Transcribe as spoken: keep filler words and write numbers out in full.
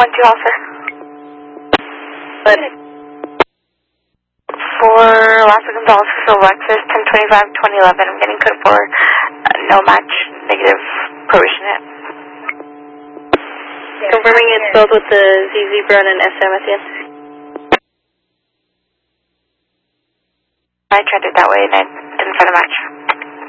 one two Alpha. But For Las Gonzales, for Lexus, ten twenty-five, twenty eleven, I'm getting code for uh, no match, negative provision hit. confirming it's spelled with the Z zebra and an S M at the end. I tried it that way and I didn't find a match.